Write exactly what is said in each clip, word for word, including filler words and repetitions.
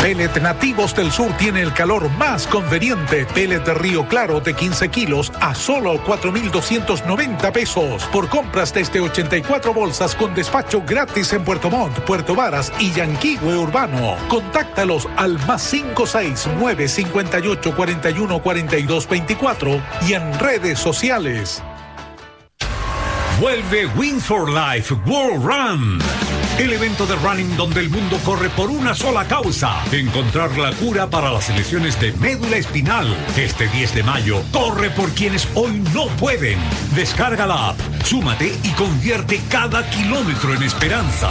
Pellet Nativos del Sur tiene el calor más conveniente. Pellet de Río Claro de quince kilos a solo cuatro mil doscientos noventa pesos. Por compras desde ochenta y cuatro bolsas con despacho gratis en Puerto Montt, Puerto Varas y Yanquihue Urbano. Contáctalos al más cinco seis nueve cinco ocho cuatro uno cuatro dos dos cuatro y en redes sociales. Vuelve Win for Life World Run, el evento de running donde el mundo corre por una sola causa: encontrar la cura para las lesiones de médula espinal. Este diez de mayo, corre por quienes hoy no pueden. Descarga la app, súmate y convierte cada kilómetro en esperanza.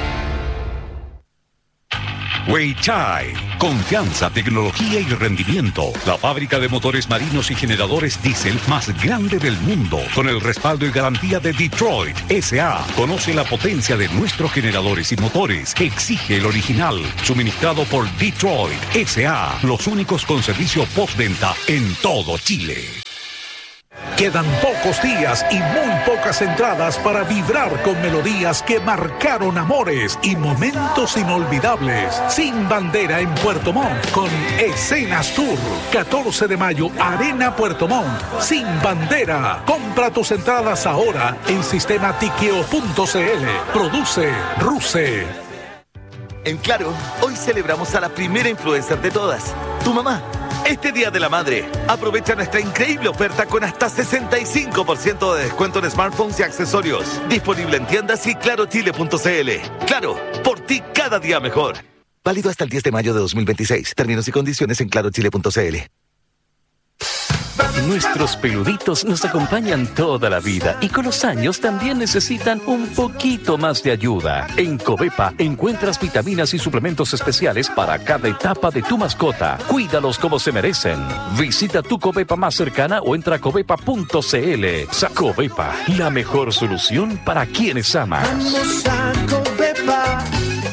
Weichai, confianza, tecnología y rendimiento. La fábrica de motores marinos y generadores diésel más grande del mundo, con el respaldo y garantía de Detroit S A. Conoce la potencia de nuestros generadores y motores. Exige el original, suministrado por Detroit S A. Los únicos con servicio postventa en todo Chile. Quedan pocos días y muy pocas entradas para vibrar con melodías que marcaron amores y momentos inolvidables. Sin Bandera en Puerto Montt con Escenas Tour. catorce de mayo, Arena Puerto Montt. Sin Bandera. Compra tus entradas ahora en sistema tiqueo punto c l. Produce Ruse. En Claro, hoy celebramos a la primera influencer de todas, tu mamá. Este Día de la Madre, aprovecha nuestra increíble oferta con hasta sesenta y cinco por ciento de descuento en smartphones y accesorios. Disponible en tiendas y claro chile punto c l. Claro, por ti cada día mejor. Válido hasta el diez de mayo de dos mil veintiséis. Términos y condiciones en claro chile punto c l. Nuestros peluditos nos acompañan toda la vida y con los años también necesitan un poquito más de ayuda. En Covepa encuentras vitaminas y suplementos especiales para cada etapa de tu mascota. Cuídalos como se merecen. Visita tu Covepa más cercana o entra a covepa punto c l. Covepa, la mejor solución para quienes amas. Vamos a Covepa.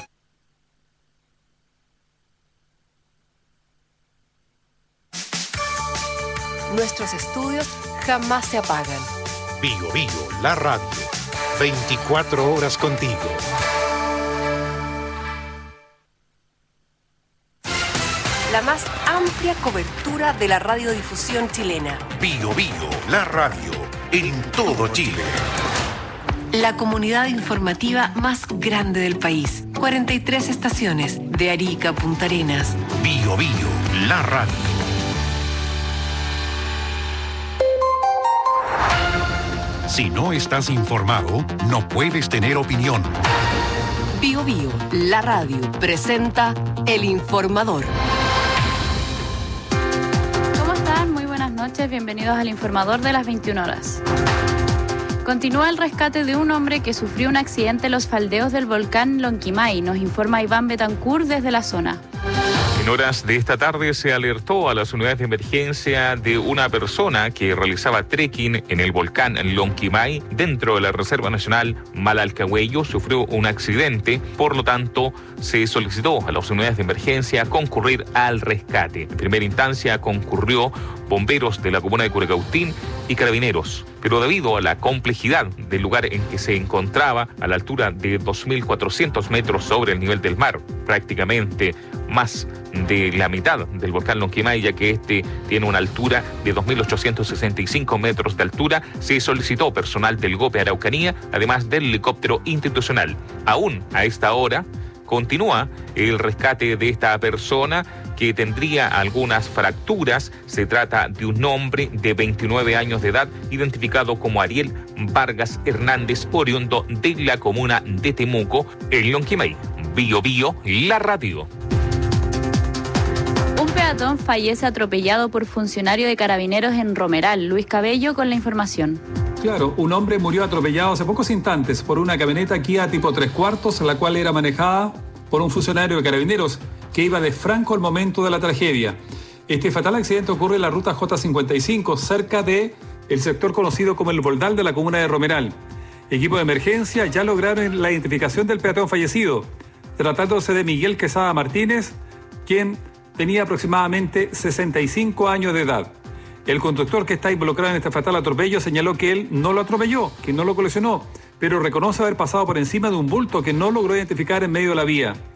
Nuestros estudios jamás se apagan. Bio Bio, la radio. veinticuatro horas contigo. La más amplia cobertura de la radiodifusión chilena. Bio Bio, la radio. En todo Chile. La comunidad informativa más grande del país. cuarenta y tres estaciones de Arica a Punta Arenas. Bio Bio, la radio. Si no estás informado, no puedes tener opinión. Bio Bio, la radio, presenta El Informador. ¿Cómo están? Muy buenas noches, bienvenidos al Informador de las veintiuna horas. Continúa el rescate de un hombre que sufrió un accidente en los faldeos del volcán Lonquimay, nos informa Iván Betancourt desde la zona. En horas de esta tarde se alertó a las unidades de emergencia de una persona que realizaba trekking en el volcán Lonquimay dentro de la Reserva Nacional Malalcahuello. Sufrió un accidente, por lo tanto se solicitó a las unidades de emergencia concurrir al rescate. En primera instancia concurrió bomberos de la comuna de Curacautín y carabineros, pero debido a la complejidad del lugar en que se encontraba, a la altura de dos mil cuatrocientos metros sobre el nivel del mar, prácticamente más de la mitad del volcán Lonquimay, ya que este tiene una altura de dos mil ochocientos sesenta y cinco metros de altura, se solicitó personal del GOPE Araucanía, además del helicóptero institucional. Aún a esta hora continúa el rescate de esta persona que tendría algunas fracturas. Se trata de un hombre de veintinueve años de edad, identificado como Ariel Vargas Hernández, oriundo de la comuna de Temuco, en Lonquimay. Bio Bio, la radio. Un peatón fallece atropellado por funcionario de carabineros en Romeral. Luis Cabello con la información. Claro, un hombre murió atropellado hace pocos instantes por una camioneta Kia tipo tres cuartos, la cual era manejada por un funcionario de carabineros que iba de Franco al momento de la tragedia. Este fatal accidente ocurre en la ruta J cincuenta y cinco, cerca de el sector conocido como el Boldal de la comuna de Romeral. Equipo de emergencia ya lograron la identificación del peatón fallecido, tratándose de Miguel Quesada Martínez, quien tenía aproximadamente sesenta y cinco años de edad. El conductor que está involucrado en este fatal atropello señaló que él no lo atropelló, que no lo colisionó, pero reconoce haber pasado por encima de un bulto que no logró identificar en medio de la vía.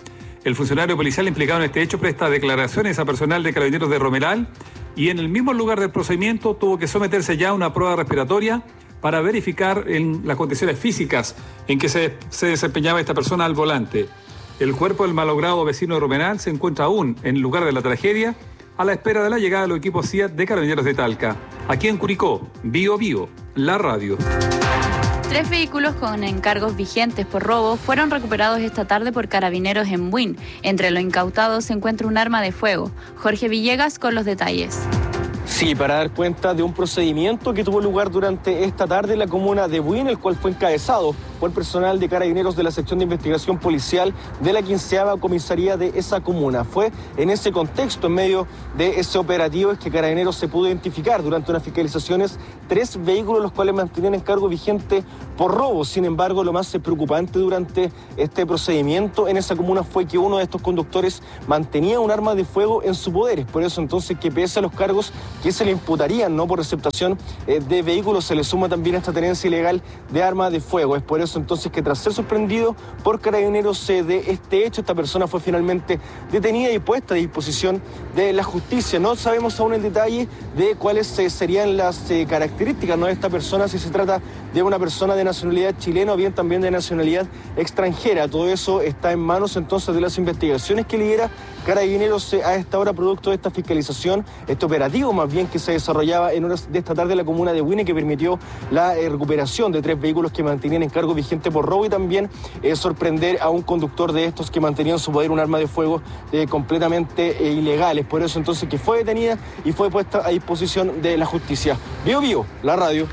El funcionario policial implicado en este hecho presta declaraciones a personal de Carabineros de Romeral y en el mismo lugar del procedimiento tuvo que someterse ya a una prueba respiratoria para verificar en las condiciones físicas en que se, se desempeñaba esta persona al volante. El cuerpo del malogrado vecino de Romeral se encuentra aún en el lugar de la tragedia a la espera de la llegada de los equipos C I A T de Carabineros de Talca. Aquí en Curicó, Bio Bio, la radio. Tres vehículos con encargos vigentes por robo fueron recuperados esta tarde por Carabineros en Buin. Entre lo incautado se encuentra un arma de fuego. Jorge Villegas con los detalles. Sí, para dar cuenta de un procedimiento que tuvo lugar durante esta tarde en la comuna de Buin, el cual fue encabezado por personal de Carabineros de la sección de investigación policial de la quinceava comisaría de esa comuna. Fue en ese contexto, en medio de ese operativo, es que Carabineros se pudo identificar durante unas fiscalizaciones tres vehículos los cuales mantenían encargo vigente por robo. Sin embargo, lo más preocupante durante este procedimiento en esa comuna fue que uno de estos conductores mantenía un arma de fuego en su poder. Es por eso entonces que pese a los cargos que se le imputarían, no por receptación eh, de vehículos, se le suma también esta tenencia ilegal de arma de fuego. Es por eso entonces que tras ser sorprendido por Carabineros eh, de este hecho, esta persona fue finalmente detenida y puesta a disposición de la justicia. No sabemos aún el detalle de cuáles eh, serían las eh, características, ¿no?, de esta persona, si se trata de una persona de nacionalidad chilena o bien también de nacionalidad extranjera. Todo eso está en manos entonces de las investigaciones que lidera Carabineros eh, a esta hora, producto de esta fiscalización, este operativo más bien que se desarrollaba en horas de esta tarde en la comuna de Buin, que permitió la eh, recuperación de tres vehículos que mantenían encargo vigente por robo y también eh, sorprender a un conductor de estos que mantenía en su poder un arma de fuego eh, completamente eh, ilegales. Por eso entonces que fue detenida y fue puesta a disposición de la justicia. Bio Bio, la radio.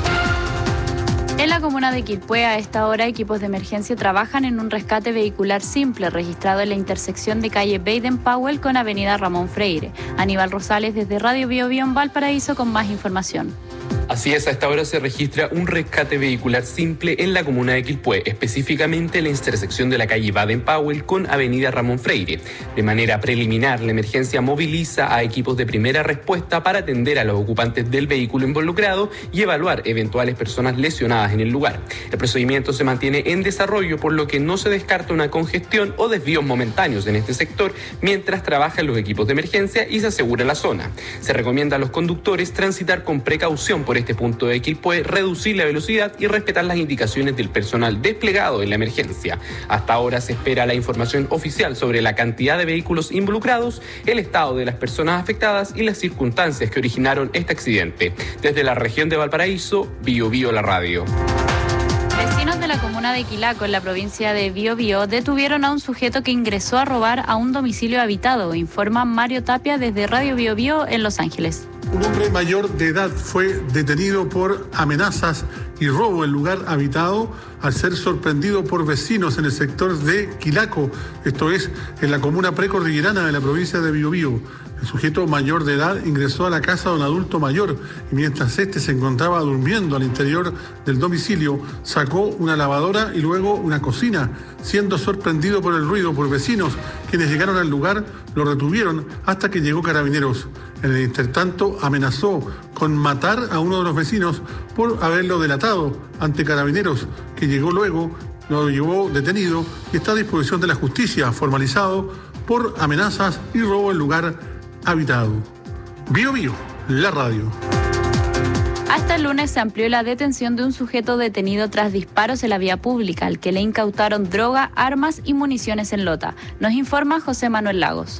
En la comuna de Quilpué, a esta hora, equipos de emergencia trabajan en un rescate vehicular simple registrado en la intersección de calle Baden-Powell con avenida Ramón Freire. Aníbal Rosales desde Radio Bio Bio en Valparaíso con más información. Así es, a esta hora se registra un rescate vehicular simple en la comuna de Quilpué, específicamente en la intersección de la calle Baden-Powell con avenida Ramón Freire. De manera preliminar, la emergencia moviliza a equipos de primera respuesta para atender a los ocupantes del vehículo involucrado y evaluar eventuales personas lesionadas en el lugar. El procedimiento se mantiene en desarrollo, por lo que no se descarta una congestión o desvíos momentáneos en este sector mientras trabajan los equipos de emergencia y se asegura la zona. Se recomienda a los conductores transitar con precaución por este punto de Quilpué, reducir la velocidad y respetar las indicaciones del personal desplegado en la emergencia. Hasta ahora se espera la información oficial sobre la cantidad de vehículos involucrados, el estado de las personas afectadas y las circunstancias que originaron este accidente. Desde la región de Valparaíso, Bio Bio la radio. Vecinos de la comuna de Quilaco, en la provincia de Biobío, detuvieron a un sujeto que ingresó a robar a un domicilio habitado, informa Mario Tapia desde Radio Bio Bio en Los Ángeles. Un hombre mayor de edad fue detenido por amenazas y robo en lugar habitado al ser sorprendido por vecinos en el sector de Quilaco, esto es, en la comuna precordillerana de la provincia de Biobío. El sujeto mayor de edad ingresó a la casa de un adulto mayor y mientras éste se encontraba durmiendo al interior del domicilio, sacó una lavadora y luego una cocina. Siendo sorprendido por el ruido por vecinos, quienes llegaron al lugar lo retuvieron hasta que llegó Carabineros. En el intertanto, amenazó con matar a uno de los vecinos por haberlo delatado ante Carabineros, que llegó luego, lo llevó detenido y está a disposición de la justicia, formalizado por amenazas y robo en lugar habitado. Bio Bio, la radio. Hasta el lunes se amplió la detención de un sujeto detenido tras disparos en la vía pública, al que le incautaron droga, armas y municiones en Lota. Nos informa José Manuel Lagos.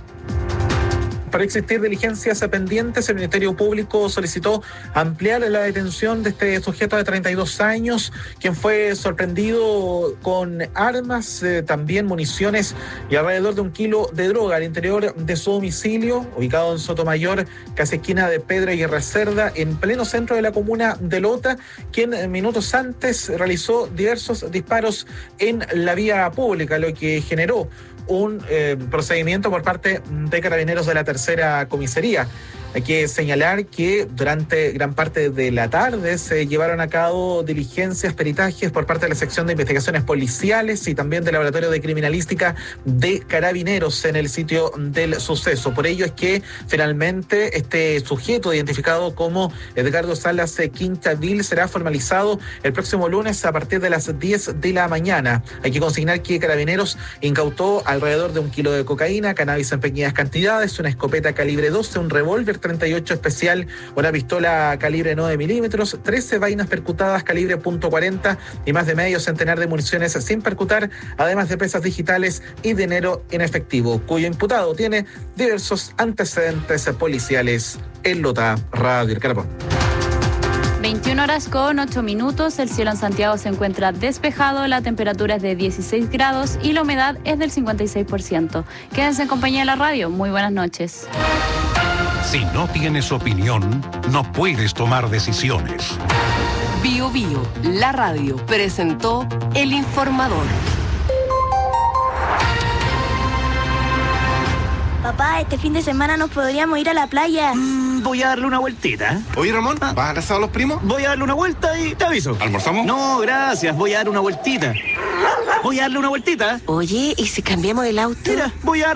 Para existir diligencias pendientes, el Ministerio Público solicitó ampliar la detención de este sujeto de treinta y dos años, quien fue sorprendido con armas, eh, también municiones y alrededor de un kilo de droga al interior de su domicilio, ubicado en Sotomayor, casi esquina de Pedro y Cerda, en pleno centro de la comuna de Lota, quien minutos antes realizó diversos disparos en la vía pública, lo que generó un eh, procedimiento por parte de Carabineros de la tercera comisaría. Hay que señalar que durante gran parte de la tarde se llevaron a cabo diligencias, peritajes por parte de la sección de investigaciones policiales y también del laboratorio de criminalística de Carabineros en el sitio del suceso. Por ello es que finalmente este sujeto identificado como Edgardo Salas Quintavil será formalizado el próximo lunes a partir de las diez de la mañana. Hay que consignar que Carabineros incautó alrededor de un kilo de cocaína, cannabis en pequeñas cantidades, una escopeta calibre doce, un revólver treinta y ocho especial, una pistola calibre nueve milímetros, trece vainas percutadas calibre punto cuarenta y más de medio centenar de municiones sin percutar, además de pesas digitales y dinero en efectivo, cuyo imputado tiene diversos antecedentes policiales. En Lota, Radio El Carapón. veintiuna horas con ocho minutos, el cielo en Santiago se encuentra despejado, la temperatura es de dieciséis grados y la humedad es del cincuenta y seis por ciento. Quédense en compañía de la radio, muy buenas noches. Si no tienes opinión, no puedes tomar decisiones. Bio Bio, la radio, presentó El Informador. Papá, este fin de semana nos podríamos ir a la playa. Mm, voy a darle una vueltita. Oye, Ramón, ¿vas a casar a los primos? Voy a darle una vuelta y te aviso. ¿Almorzamos? No, gracias, voy a dar una vueltita. Voy a darle una vueltita. Oye, ¿y si cambiamos el auto? Mira, voy a dar